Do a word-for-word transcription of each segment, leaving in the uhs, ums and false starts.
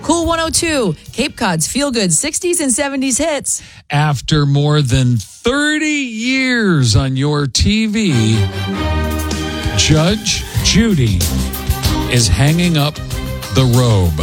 Cool one oh two, Cape Cod's feel-good sixties and seventies hits. After more than thirty years on your T V, Judge Judy is hanging up the robe.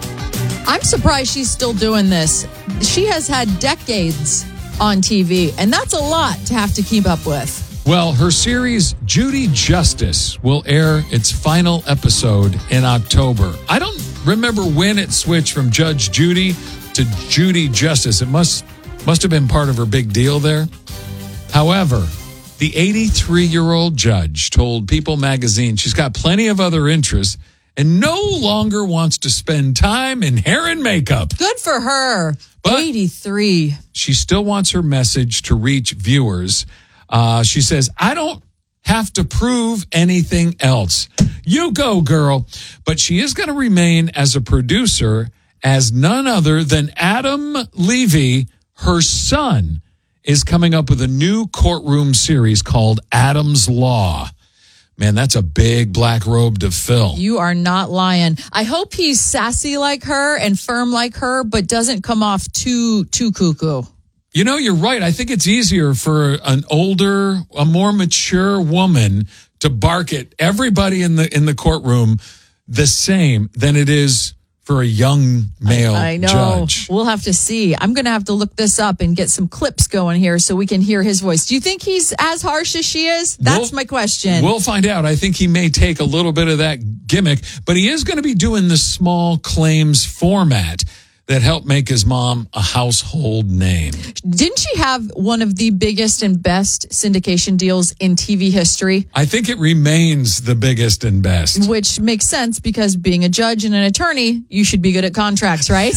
I'm surprised she's still doing this. She has had decades on T V, and that's a lot to have to keep up with. Well, her series, Judy Justice, will air its final episode in October. I don't remember when it switched from Judge Judy to Judy Justice. It must must have been part of her big deal there. However, the eighty-three-year-old judge told People magazine she's got plenty of other interests and no longer wants to spend time in hair and makeup. Good for her. But eighty-three. She still wants her message to reach viewers. Uh, she says, I don't have to prove anything else. You go, girl. But she is going to remain as a producer as none other than Adam Levy, her son, is coming up with a new courtroom series called Adam's Law. Man, that's a big black robe to fill. You are not lying. I hope he's sassy like her and firm like her, but doesn't come off too, too cuckoo. You know, you're right. I think it's easier for an older, a more mature woman to bark at everybody in the in the courtroom the same than it is for a young male I, I know. judge. We'll have to see. I'm going to have to look this up and get some clips going here so we can hear his voice. Do you think he's as harsh as she is? That's We'll- my question. We'll find out. I think he may take a little bit of that gimmick, but he is going to be doing the small claims format that helped make his mom a household name. Didn't she have one of the biggest and best syndication deals in T V history? I think it remains the biggest and best. Which makes sense because being a judge and an attorney, you should be good at contracts, right?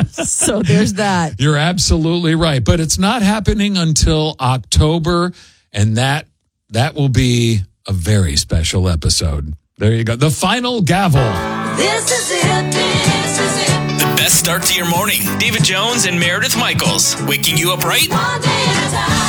So there's that. You're absolutely right. But it's not happening until October, and that that will be a very special episode. There you go. The final gavel. This is it. This is it. The best start to your morning. David Jones and Meredith Michaels. Waking you up right? One day at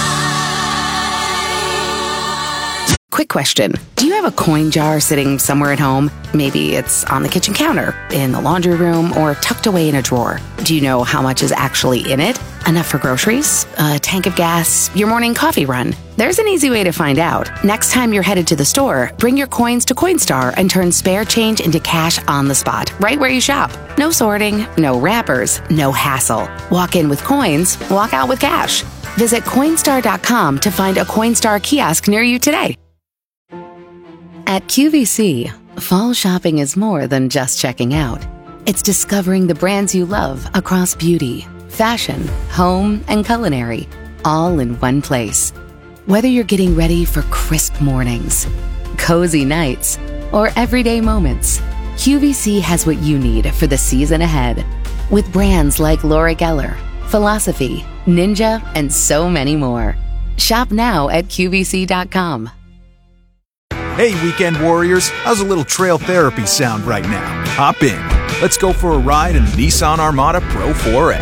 a time. Quick question. Do you have a coin jar sitting somewhere at home? Maybe it's on the kitchen counter, in the laundry room, or tucked away in a drawer. Do you know how much is actually in it? Enough for groceries? A tank of gas? Your morning coffee run? There's an easy way to find out. Next time you're headed to the store, bring your coins to Coinstar and turn spare change into cash on the spot, right where you shop. No sorting, no wrappers, no hassle. Walk in with coins, walk out with cash. Visit Coinstar dot com to find a Coinstar kiosk near you today. At Q V C, fall shopping is more than just checking out. It's discovering the brands you love across beauty, fashion, home, and culinary, all in one place. Whether you're getting ready for crisp mornings, cozy nights, or everyday moments, Q V C has what you need for the season ahead. With brands like Laura Geller, Philosophy, Ninja, and so many more. Shop now at Q V C dot com. Hey, weekend warriors, how's a little trail therapy sound right now? Hop in. Let's go for a ride in the Nissan Armada Pro four X.